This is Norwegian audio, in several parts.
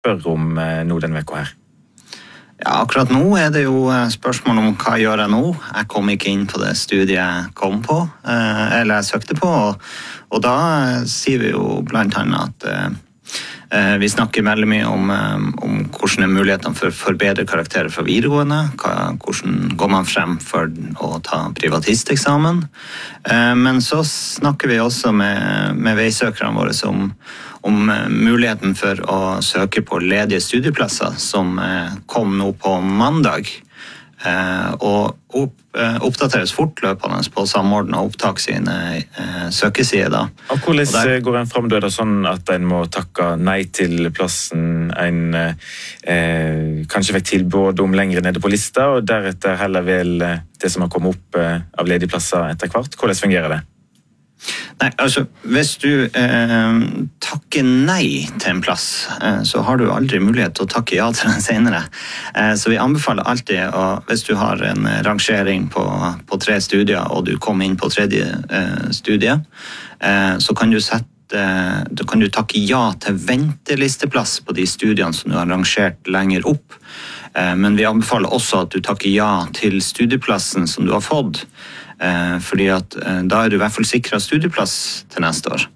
spør om nå den veka her? Ja, akkurat nå det jo spørsmål om hva gjør jeg nå. Jeg kom ikke inn på det studiet jeg kom på, eller jeg søkte på, og da sier vi jo blant annet at vi snakker veldig mye om hvordan mulighetene for å forbedre karakterer fra videregående, hvordan går man frem for å ta privatisteksamen. Men så snakker vi også med veisøkerne våre om muligheten for å søke på ledige studieplasser som kom nå på mandag, og oppdateres fortløpende på samordnet opptak sine søkesider. Og hvordan går en frem? Da det sånn at en må takke nei til plassen en kanskje fikk tilbud om lengre nede på lista, og deretter heller vel det som har kommet opp av ledige plasser etter hvert? Hvordan fungerer det? Nei, altså, hvis du takker nei til en plass, så har du aldri mulighet til å takke ja til den senere. Så vi anbefaler alltid, hvis du har en rangering på 3 studier, og du kommer inn på 3. studie, så kan du takke ja til ventelisteplass på de studiene som du har rangert lenger opp. Men vi anbefaler også at du takker ja til studieplassen som du har fått, fordi at da du i hvert fall sikret studieplass til neste år.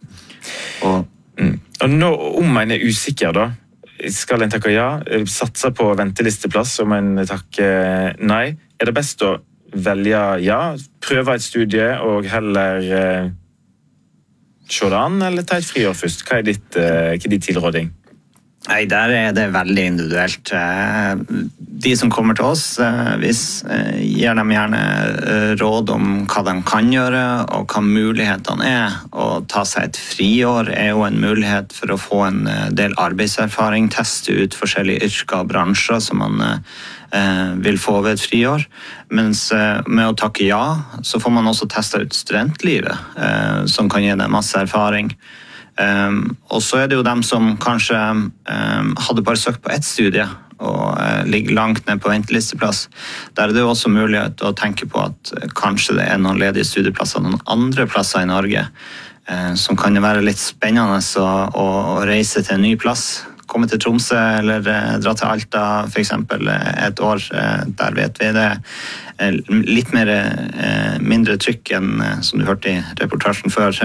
Og nå, om en usikker da, skal en takke ja, satse på ventelisteplass om en takker nei, det best å velge ja, prøve et studie og heller se det an, eller ta et friår først? Hva din tilråding? Nei, der det veldig individuelt. De som kommer til oss, vi gir dem gjerne råd om hva de kan gjøre, og hva mulighetene Å ta seg et friår jo en mulighet for å få en del arbeidserfaring, teste ut forskjellige yrker og bransjer som man vil få ved et friår. Mens med å takke ja, så får man også testet ut studentlivet, som kan gi deg masse erfaring. Og så det jo dem som kanskje hadde bare søkt på ett studie og ligger langt ned på ventelisteplass. Der det jo også mulighet å tenke på at kanskje det noen ledige studieplasser noen andre plasser i Norge som kan være litt spennende å reise til en ny plass. Komme til Tromsø eller dra til Alta for eksempel et år. Der vet vi det litt mindre trykk enn som du hørte i reportasjen før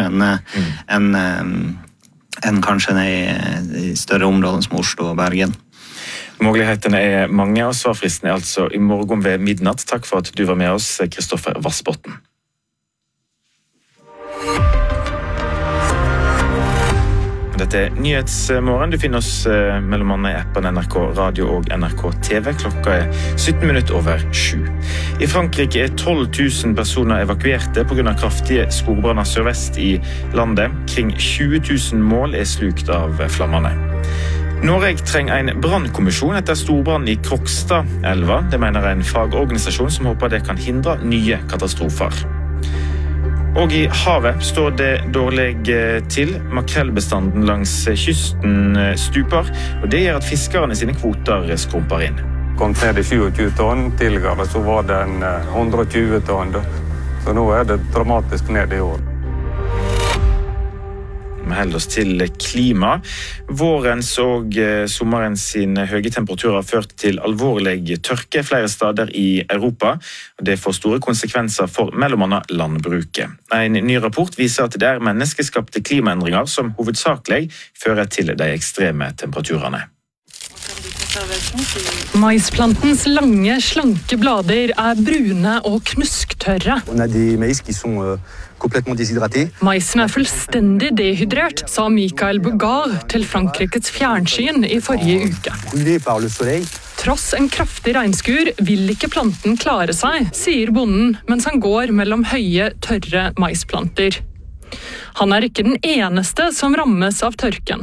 enn kanskje i større områder som Oslo og Bergen. Mulighetene mange, og svarfristen altså i morgen ved midnatt. Takk for at du var med oss, Kristoffer Vassbotn. Dette Nyhetsmorgen. Du finner oss mellom annet i appen NRK Radio og NRK TV. Klokka 7:17. I Frankrike 12 000 personer evakuerte på grunn av kraftige skogbranner sørvest i landet. Kring 20 000 mål slukt av flammene. Norge trenger en brannkommisjon etter storbrann i Krokstadelva. Det mener en fagorganisasjon som håper det kan hindre nye katastrofer. Og i havet står det dårlig til. Makrellbestanden langs kysten stuper, og det gjør at fiskerne sine kvoter skrumper inn. Kom ned 27 tonn, tidligere så var det 120 tonn, så nå det dramatisk ned i år. Vi holder oss til klima. Vårens og sommerens sine høye temperaturer har ført til alvorlig tørke flere steder i Europa. Det får store konsekvenser for mellom annet landbruket. En ny rapport viser at det menneskeskapte klimaendringer som hovedsakelig fører til de ekstreme temperaturene. Maisplantens lange, slanke blader brune og knusktørre. On a des maïs qui sont complètement déshydratés. Maisen fullstendig dehydrert, sa Michael Bugard til Frankrikes fjernsyn i forrige uke. Brûlés par le soleil. Tross en kraftig regnskur vil ikke planten klare seg, sier bonden, mens han går mellom høye, tørre maisplanter. Han ikke den eneste som rammes av tørken.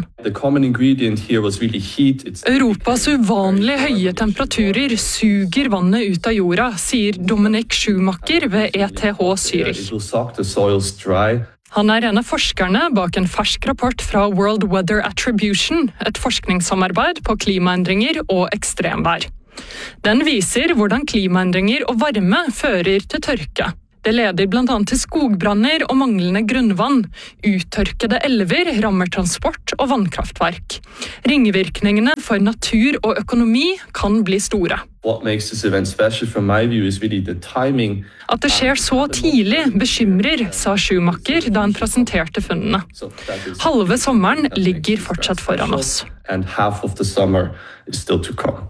Europas uvanlig høye temperaturer suger vannet ut av jorda, sier Dominic Schumacher ved ETH Zürich. Han en av forskerne bak en fersk rapport fra World Weather Attribution, et forskningssamarbeid på klimaendringer og ekstremvær. Den viser hvordan klimaendringer og varme fører til tørke. Det leder blant annet til skogbranner og manglende grunnvann. Uttørkede elver rammer transport og vannkraftverk. Ringvirkningene for natur og økonomi kan bli store. What makes this event special from my view is really the timing. At det skjer så tidlig bekymrer, sa Schumacher da han presenterte funnene. Halve sommeren ligger fortsatt foran oss. And half of the summer is still to come.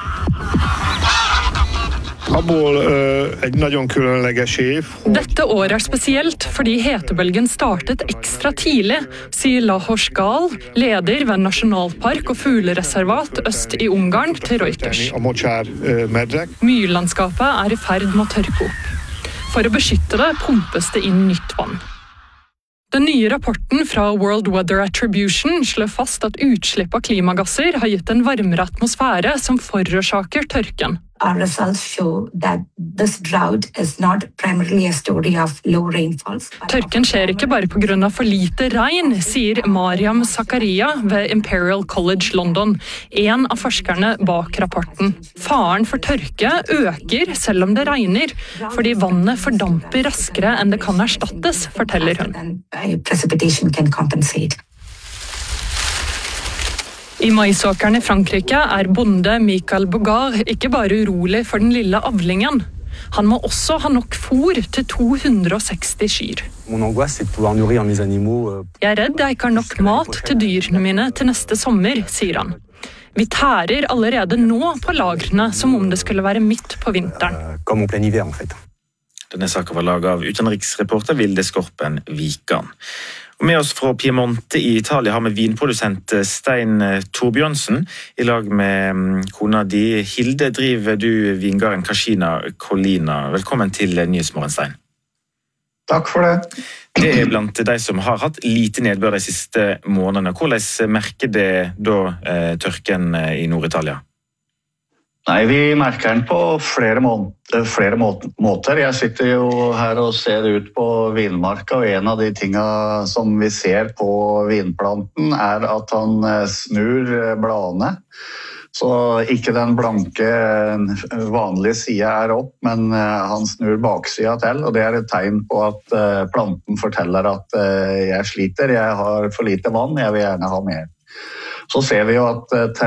Dette året spesielt fordi hetebølgen startet ekstra tidlig, sier Lajos Gal, leder ved nasjonalpark og fuglereservat øst i Ungarn til Reuters. Myrlandskapet i ferd med å tørke opp. For å beskytte det pumpes det inn nytt vann. Den nye rapporten fra World Weather Attribution slår fast at utslipp av klimagasser har gitt en varmere atmosfære som forårsaker tørken. Our results show that this drought is not primarily a story of low rainfalls. Tørken skjer ikke bare på grunn av for lite regn, sier Mariam Zakaria ved Imperial College London, en av forskerne bak rapporten. Faren for tørke øker selv om det regner, fordi vannet fordamper raskere enn det kan erstattes, forteller hun. Precipitation can compensate. I maisåkeren i Frankrike bonde Michael Bogard ikke bare urolig for den lille avlingen. Han må også ha nok fôr til 260 kyr. Jeg redd jeg ikke har nok mat til dyrene mine til neste sommer, sier han. Vi tærer allerede nå på lagrene som om det skulle være midt på vinteren. Denne saken var laget av utenriksreporter Vilde Skorpen Vikan. Med oss fra Piemonte i Italia har vi vinprodusent Stein Torbjørnsen. I lag med kona di Hilde driver du vingården Cascina Collina. Velkommen til Nyhetsmorgen, Stein. Takk for det. Det blant de som har hatt lite nedbør de siste månedene. Hvordan merker det da tørken i Nord-Italia? Nei, vi merker den på flere måter. Jeg sitter jo her og ser ut på vinmarka, og en av de tingene som vi ser på vinplanten at han snur bladene. Så ikke den blanke, vanlige siden opp, men han snur baksiden til, og det et tegn på at planten forteller at jeg sliter, jeg har for lite vann, jeg vil gjerne ha mer. Så ser vi jo at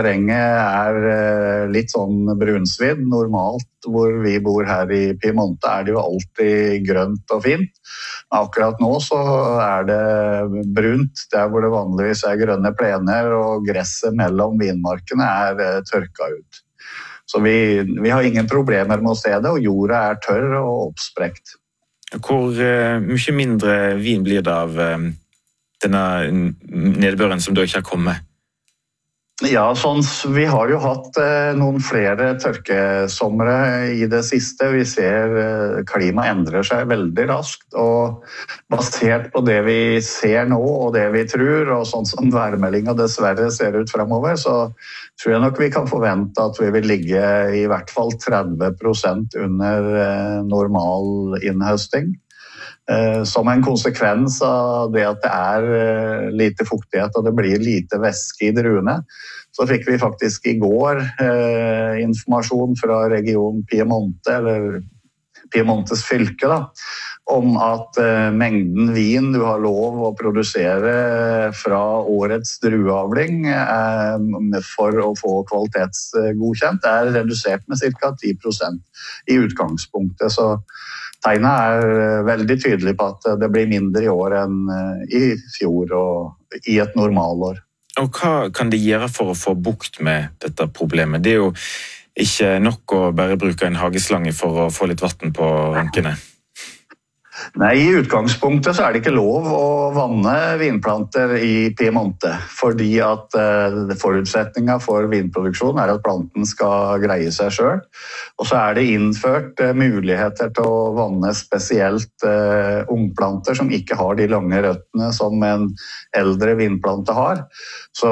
terrenget litt sånn brunsvidd. Normalt hvor vi bor her i Piemonte det jo alltid grønt og fint. Akkurat nå så det brunt, der hvor det vanligvis grønne plener, og gresset mellom vinmarkene tørka ut. Så vi har ingen problemer med å se det, og jorda tørr og oppsprekt. Hvor mye mindre vin blir det av denne nedbøren som da ikke har kommet? Ja, vi har jo hatt noen flere tørkesommere i det siste. Vi ser klimaet endrer seg veldig raskt, og basert på det vi ser nå og det vi tror, og sånn som værmeldingen dessverre ser ut fremover, så tror jeg nok vi kan forvente at vi vil ligge i hvert fall 30% under normal innhøsting. Som en konsekvens av det at det lite fuktighet og det blir lite væske i druene, så fikk vi faktisk i går informasjon fra region Piemonte, eller Piemontes fylke, om at mengden vin du har lov å produsere fra årets drueavling for å få kvalitetsgodkjent redusert med ca. 10% i utgangspunktet. Så tegnet veldig tydelig på at det blir mindre i år enn i fjor og i et normalår. Og hva kan det gjøre for å få bukt med dette problemet? Det jo ikke nok å bare bruke en hageslange for å få litt vatten på rankene. Nei, i utgangspunktet så det ikke lov å vanne vinplanter i Piemonte, fordi at forutsetningen for vinproduksjon at planten skal greie seg selv. Og så det innført muligheter til å vanne spesielt ungplanter som ikke har de lange røttene som en eldre vinplante har. Så,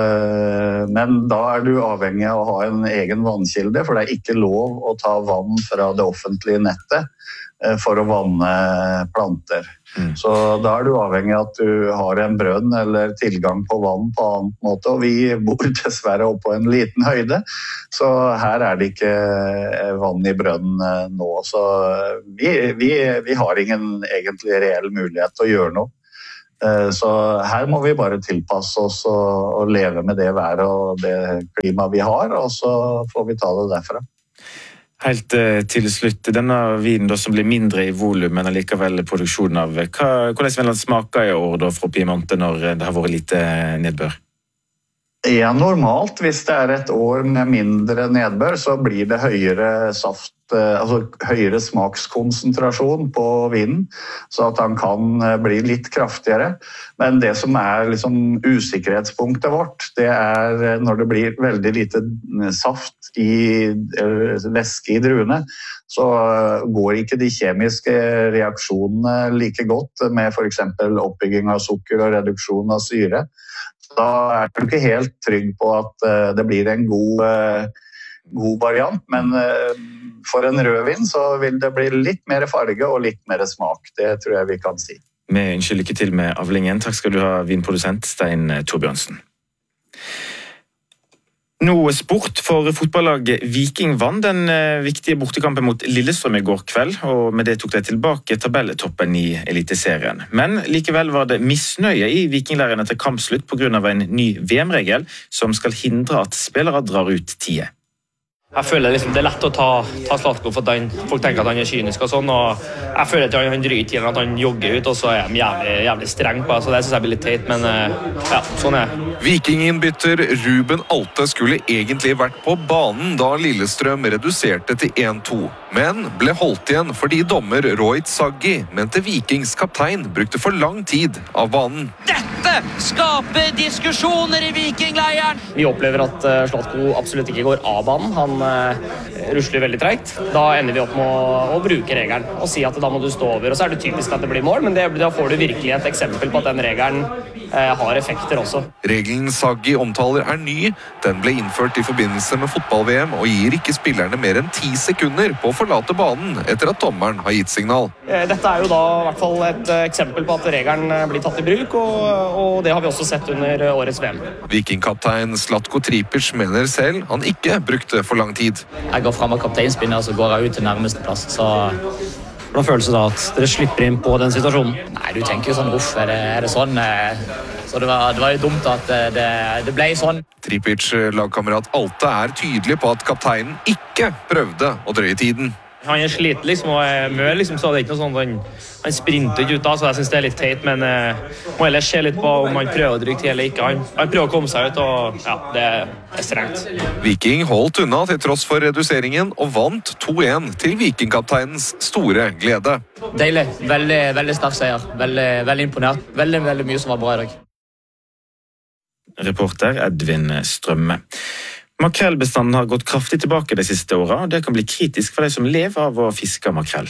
men da du avhengig av å ha en egen vannkilde, for det ikke lov å ta vann fra det offentlige nettet for å vanne planter. Så da du avhengig av at du har en brønn eller tilgang på vann på annen måte, og vi bor dessverre oppe på en liten høyde, så her det ikke vann i brønnen nå. Så vi har ingen egentlig reell mulighet til å gjøre noe. Så her må vi bare tilpasse oss og leve med det været og det klimaet vi har, og så får vi ta det derfra. Helt til slutt, denne vinen da, som blir mindre i volum, men allikevel produksjonen av, hvordan vil den smake i år da, fra Piemonte når det har vært lite nedbør? Ja, normalt, hvis det et år med mindre nedbør, så blir det høyere saft, altså høyere smakskonsentrasjon på vinen, så at den kan bli litt kraftigere. Men det som liksom usikkerhetspunktet vårt, det når det blir veldig lite saft væske i druene, så går ikke de kjemiske reaksjonene like godt med for eksempel oppbygging av sukker og reduksjon av syre. Da du ikke helt trygg på at det blir en god variant, men for en rødvin så vil det bli litt mer farge og litt mer smak. Det tror jeg vi kan si. Vi ønsker lykke til med avlingen. Takk skal du ha, vinprodusent Stein Torbjørnsen. Nå sport for fotballaget Viking vann den viktige bortekampen mot Lillestrøm i går kveld, og med det tok de tilbake tabelltoppen i Eliteserien. Men likevel var det misnøye i Vikingleiren etter kampslutt på grunn av en ny VM-regel som skal hindre at spillere drar ut tide. Jeg føler det lett å ta Zlatko for at folk tenker at han kynisk og sånn, og jeg føler at han dryger tiden at han jogger ut, og så han jævlig streng på det, så det synes jeg blir litt teit, men ja, sånn Vikinginnbytter Ruben Alte skulle egentlig vært på banen da Lillestrøm reduserte til 1-2, men ble holdt igjen fordi dommer Rohit Saggi mente Vikings kaptein brukte for lang tid av banen. Dette skaper diskusjoner i Vikingleiren! Vi opplever at Zlatko absolutt ikke går av banen, han rusler veldig tregt. Da ender vi opp med å bruke regelen og si at da må du stå over, og så det typisk at det blir mål, men da får du virkelig et eksempel på at den regelen har effekter også. Regelen Saggi omtaler ny. Den ble innført i forbindelse med fotball-VM og gir ikke spillerne mer enn 10 sekunder på å forlate banen etter at dommeren har gitt signal. Dette jo da i hvert fall et eksempel på at regelen blir tatt i bruk, og det har vi også sett under årets VM. Vikingkaptein Zlatko Tripic mener selv han ikke brukte for lang tid. Jeg går frem av kapteinspinnet, og så går jeg ut til nærmeste plass, så hvordan føles det da at dere slipper inn på den situasjonen? Nei, du tenker jo sånn, uff, det sånn? Så det var jo dumt at det ble sånn. Tripic lagkamerat Alte tydelig på at kapteinen ikke prøvde å drøye tiden. Han sliten liksom, og mør liksom, så det ikke noe sånn, han sprinter ikke ut da, så jeg synes det litt teit, men må heller se litt på om han prøver å dryge til eller ikke. Han prøver å komme seg ut, og ja, det strengt. Viking holdt unna til tross for reduseringen, og vant 2-1 til Vikingkapteinens store glede. Deilig, veldig sterk seier, veldig imponert, veldig mye som var bra i dag. Reporter Edvin Strømme. Makrellbestanden har gått kraftig tilbake de siste årene, og det kan bli kritisk for de som lever av å fiske makrell.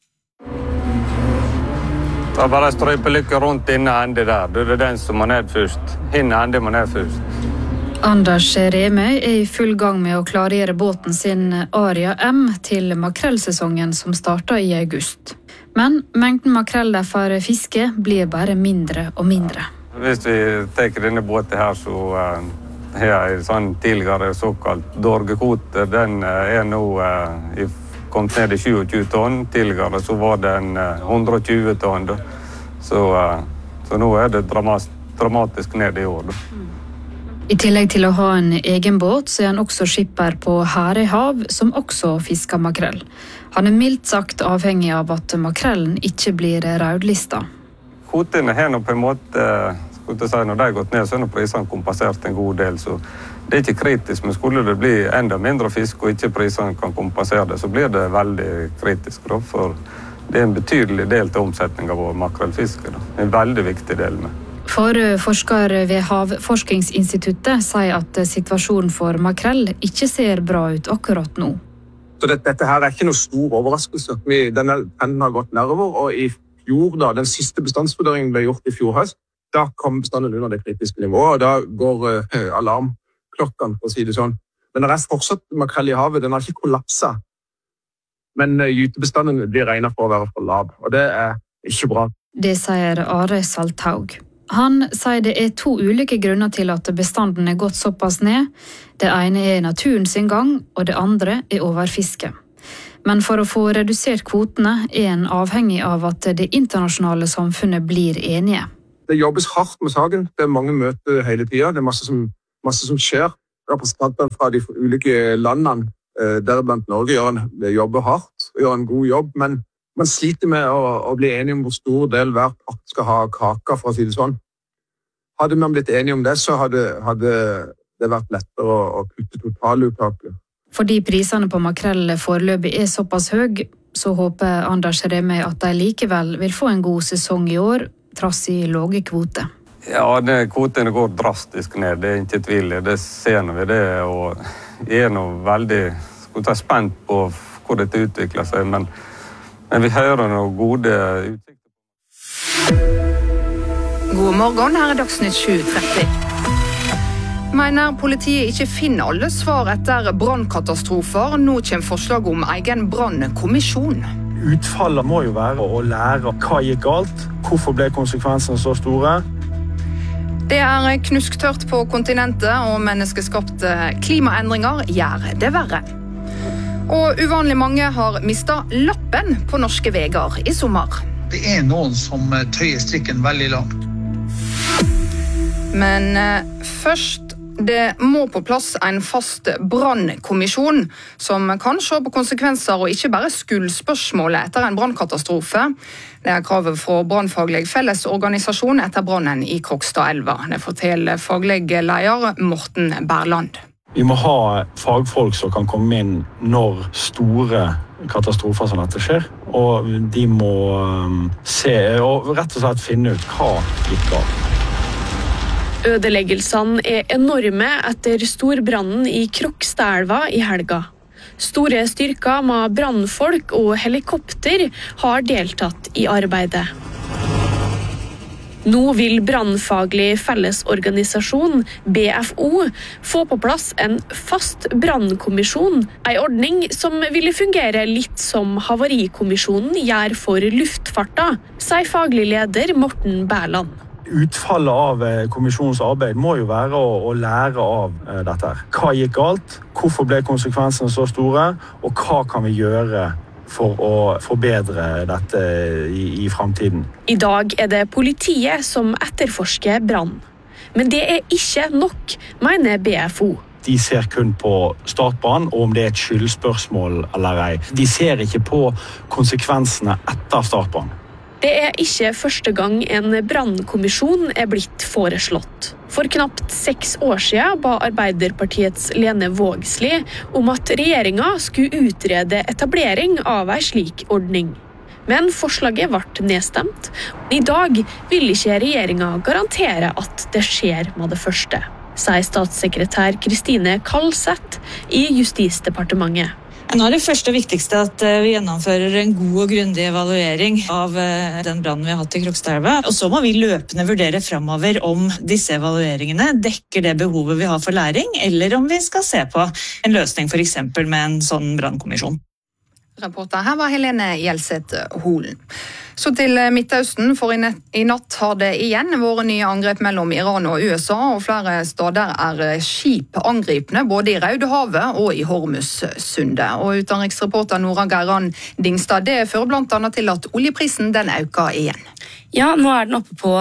Da bare strøype lykke rundt inne ende der. Det den som må ned først. Hinne ende må ned først. Anders Remøy i full gang med å klargjøre båten sin Aria M til makrellsesongen som starter i august. Men mengden makrell de får fiske blir bare mindre og mindre. Hvis vi tar denne båten her, så her sånn tidligere såkalt dorgekvote, den nå kommet ned i 27 tonn. Tidligere så var den 120 tonn. Så nå det dramatisk ned i år. I tillegg til å ha en egen båt, så han også skipper på Herøy hav, som også fisker makrell. Han mildt sagt avhengig av at makrellen ikke blir rødlista. Kvotene har nå på en måte, når de har gått ned, så har prisene kompensert en god del, så det ikke kritisk, men skulle det bli enda mindre fisk og ikke prisene kan kompensere det, så blir det veldig kritisk, for det en betydelig del til omsetning av makrellfiske. En veldig viktig del med. For forsker ved Havforskningsinstituttet sier at situasjonen for makrell ikke ser bra ut akkurat nå. Så dette her ikke noe stor overraskelse. Denne trenden har gått nedover, og i fjor, da, den siste bestandsvurderingen ble gjort i fjor høst, da kom bestanden under det kritiske nivået, og da går alarmklokkene, for å si det sånn. Men det fortsatt makrell i havet, den har ikke kollapset. Men gytebestanden blir regnet for å være for lav, og det ikke bra. Det sier Are Salthaug. Han sier det 2 ulike grunner til at bestanden gått såpass ned. Det ene naturen sin gang, og det andre overfiske. Men for å få redusert kvotene en avhengig av at det internasjonale samfunnet blir enige. Det jobbes hardt med saken. Det mange møter hele tiden. Det masse som skjer. Representantene fra de ulike landene, deriblant Norge, jobber hardt og gjør en god jobb. Men man sliter med å bli enige om hvor stor del hver part skal ha kaka, for å si det sånn. Hadde man blitt enige om det, så hadde det vært lettere å kutte totaluttaket. Fordi prisene på makrell foreløpig såpass høy, så håper Anders Remøy at de likevel vil få en god sesong i år, trass i lave kvoter. Ja, kvotene går drastisk ned, det ikke tvil. Det ser vi det, og jeg nå veldig spent på hvor dette utvikler seg, men vi hører noen gode utsikter. God morgen, her Dagsnytt 7:30. Mener politiet ikke finner alle svar etter brannkatastrofer. Nå kommer forslag om egen brannkommisjon. Utfallet må jo være å lære hva gikk galt, hvorfor ble konsekvensene så store. Det knusktørt på kontinentet, og menneskeskapte klimaendringer gjør det verre. Og uvanlig mange har mistet lappen på norske veier i sommer. Det noen som tøyer strikken veldig langt. Men først, det må på plass en fast brannkommisjon som kan se på konsekvenser og ikke bare skuldspørsmålet etter en brannkatastrofe. Det kravet fra Brannfaglig Fellesorganisasjon etter brannen i Krokstadelva. Det forteller faglig leder Morten Berland. Vi må ha fagfolk som kan komme inn når store katastrofer som dette skjer, og de må se og rett og slett finne ut hva gikk galt. Ødeleggelsene enorme etter storbrannen i Krokstadelva i helga. Store styrker med brannfolk og helikopter har deltatt i arbeidet. Nå vil Brannfaglig Fellesorganisasjon, BFO, få på plass en fast brannkommisjon, en ordning som ville fungere litt som Havarikommisjonen gjør for luftfarta, sier faglig leder Morten Berland. Utfallet av kommisjonens arbeid må jo være å lære av dette. Hva gikk galt, hvorfor ble konsekvensene så store, og hva kan vi gjøre for å forbedre dette i fremtiden. I dag det politiet som etterforsker brann. Men det ikke nok, mener BFO. De ser kun på startbrann, og om det et skyldspørsmål eller ei. De ser ikke på konsekvensene etter startbrann. Det ikke første gang en brannkommisjon blitt foreslått. For knapt 6 år siden ba Arbeiderpartiets Lene Vågslid om at regjeringen skulle utrede etablering av en slik ordning. Men forslaget ble nedstemt. I dag vil ikke regjeringen garantere at det skjer med det første, sier statssekretær Kristine Kalseth i Justisdepartementet. Nå det første og viktigste at vi gjennomfører en god og grundig evaluering av den brannen vi har hatt i Krokstadelva. Og så må vi løpende vurdere fremover om disse evalueringene dekker det behovet vi har for læring, eller om vi skal se på en løsning for eksempel med en sånn brannkommisjon. Reporter her var Helene Gjelseth Holen. Så til Midtøsten, for i natt har det igjen vært nye angrep mellom Iran og USA, og flere steder skip angripne, både i Rødehavet og i Hormuzsundet. Og utenriksreporter Nora Geiran Dingstad, det fører blant annet til at oljeprisen den øker igjen. Ja, nå den oppe på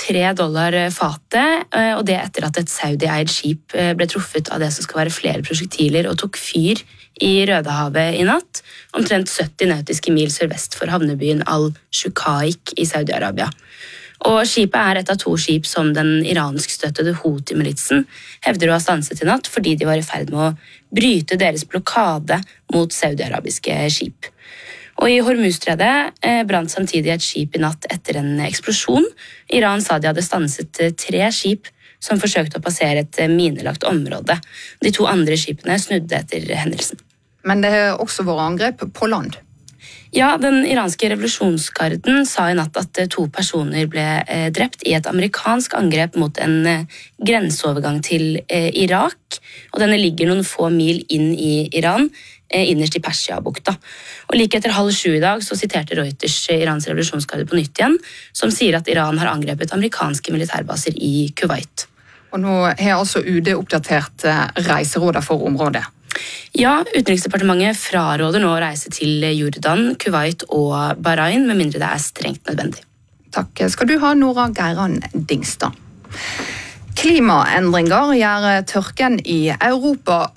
$93 fatet, og det etter at et saudi-eid skip ble truffet av det som skal være flere prosjektiler og tok fyr i Rødehavet i natt, omtrent 70 nautiske mil sørvest for havnebyen Al-Shuqaiq i Saudi-Arabia. Og skipet et av 2 skip som den iranskstøttede Houthi-militsen hevder å ha stanset i natt fordi de var i ferd med å bryte deres blokade mot saudi-arabiske skip. Og i Hormuzstredet brant samtidig et skip i natt etter en eksplosjon. Iran sa de hadde stanset 3 skip som forsøkte å passere et minelagt område. De 2 andre skipene snudde etter hendelsen. Men det har også vært angrep på land. Ja, den iranske revolusjonsgarden sa I natt at 2 personer ble drept I et amerikansk angrep mot en grenseovergang til Irak, og denne ligger noen få mil inn I Iran, innerst I Persiabukta. Og like etter 6:30 I dag så siterte Reuters Irans revolusjonsgarde på nytt igjen, som sier at Iran har angrepet amerikanske militærbaser I Kuwait. Og nå har altså UD oppdatert reiseråder for området. Ja, Utenriksdepartementet fraråder nå å reise til Jordan, Kuwait og Bahrain, med mindre det strengt nødvendig. Takk skal du ha, Nora Geiran Dingstad. Klimaendringer gjør tørken I Europa